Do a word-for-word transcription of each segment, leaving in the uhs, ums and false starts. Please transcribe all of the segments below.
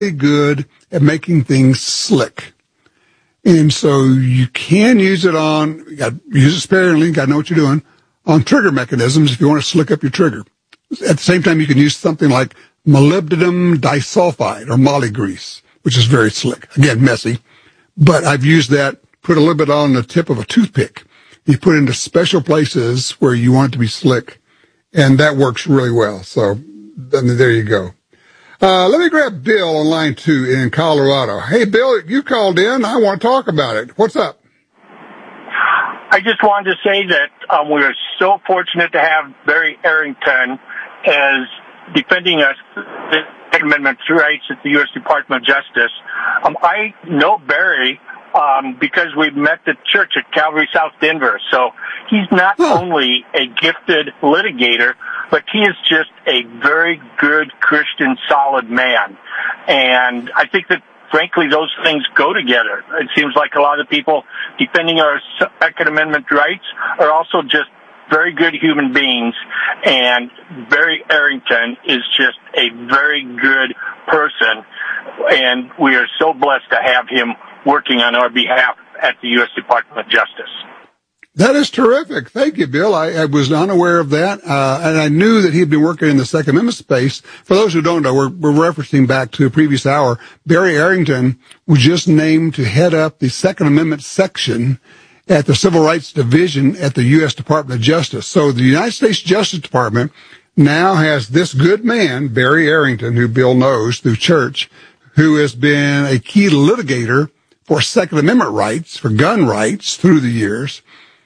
good at making things slick. And so you can use it on, you got use it sparingly, you got to know what you're doing, on trigger mechanisms if you want to slick up your trigger. At the same time, you can use something like molybdenum disulfide or moly grease, which is very slick. Again, messy. But I've used that, put a little bit on the tip of a toothpick. You put it into special places where you want it to be slick, and that works really well. So then there you go. Uh, let me grab Bill on line two in Colorado. Hey, Bill, you called in. I want to talk about it. What's up? I just wanted to say that um, we are so fortunate to have Barry Arrington as defending us, the Second Amendment rights at the U S Department of Justice. Um, I know Barry um, because we met the church at Calvary South Denver. So he's not huh. only a gifted litigator, but he is just a very good Christian, solid man. And I think that, frankly, those things go together. It seems like a lot of people defending our Second Amendment rights are also just very good human beings. And Barry Arrington is just a very good person. And we are so blessed to have him working on our behalf at the U S Department of Justice. That is terrific. Thank you, Bill. I, I was unaware of that, uh, and I knew that he had been working in the Second Amendment space. For those who don't know, we're, we're referencing back to a previous hour. Barry Arrington was just named to head up the Second Amendment section at the Civil Rights Division at the U S Department of Justice. So the United States Justice Department now has this good man, Barry Arrington, who Bill knows through church, who has been a key litigator for Second Amendment rights, for gun rights through the years.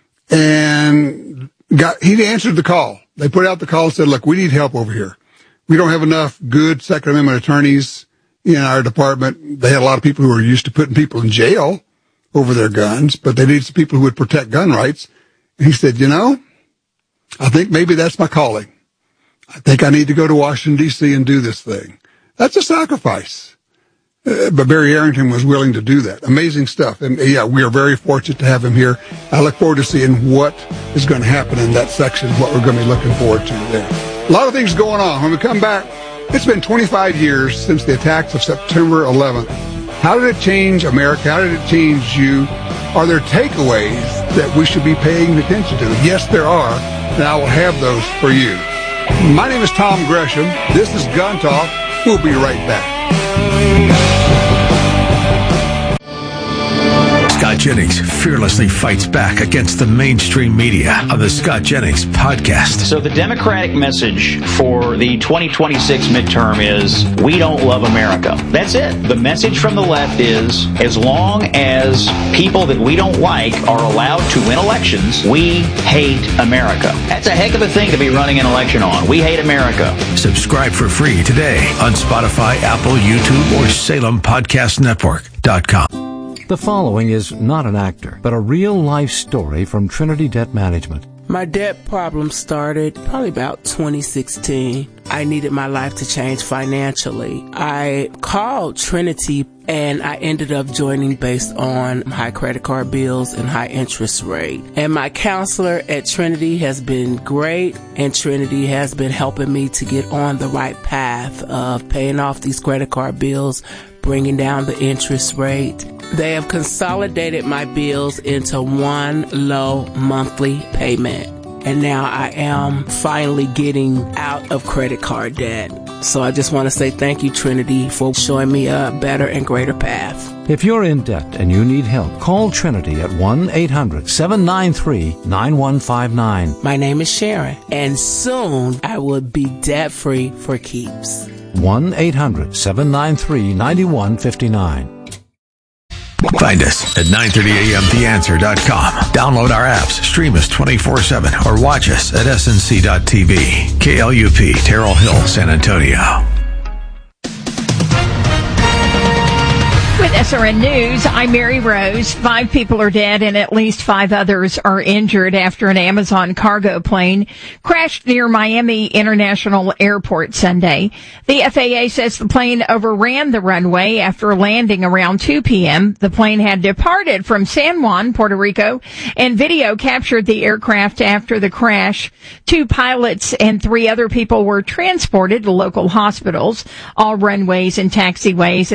And got, he answered the call. They put out the call and said, look, we need help over here. We don't have enough good Second Amendment attorneys in our department. They had a lot of people who were used to putting people in jail over their guns, but they needed some people who would protect gun rights. And he said, you know, I think maybe that's my calling. I think I need to go to Washington, D C and do this thing. That's a sacrifice. Uh, but Barry Arrington was willing to do that. Amazing stuff. And yeah, we are very fortunate to have him here. I look forward to seeing what is going to happen in that section, what we're going to be looking forward to there. A lot of things going on. When we come back, it's been twenty-five years since the attacks of September eleventh. How did it change America? How did it change you? Are there takeaways that we should be paying attention to? Yes, there are, and I will have those for you. My name is Tom Gresham. This is Gun Talk. We'll be right back. Scott Jennings fearlessly fights back against the mainstream media on the Scott Jennings podcast. So the Democratic message for the twenty twenty-six midterm is, we don't love America. That's it. The message from the left is, as long as people that we don't like are allowed to win elections, we hate America. That's a heck of a thing to be running an election on. We hate America. Subscribe for free today on Spotify, Apple, YouTube, or Salem Podcast Network dot com. The following is not an actor, but a real-life story from Trinity Debt Management. My debt problem started probably about twenty sixteen. I needed my life to change financially. I called Trinity and I ended up joining based on high credit card bills and high interest rate. And my counselor at Trinity has been great, and Trinity has been helping me to get on the right path of paying off these credit card bills, bringing down the interest rate. They have consolidated my bills into one low monthly payment. And now I am finally getting out of credit card debt. So I just want to say thank you, Trinity, for showing me a better and greater path. If you're in debt and you need help, call Trinity at one eight hundred seven nine three nine one five nine. My name is Sharon, and soon I will be debt-free for keeps. one eight hundred seven nine three nine one five nine. Find us at nine thirty a m the answer dot com. Download our apps, stream us twenty-four seven, or watch us at S N C dot T V. K L U P, Terrell Hill, San Antonio. With S R N News, I'm Mary Rose. Five people are dead and at least five others are injured after an Amazon cargo plane crashed near Miami International Airport Sunday. The F A A says the plane overran the runway after landing around two p.m. The plane had departed from San Juan, Puerto Rico, and video captured the aircraft after the crash. Two pilots and three other people were transported to local hospitals. All runways and taxiways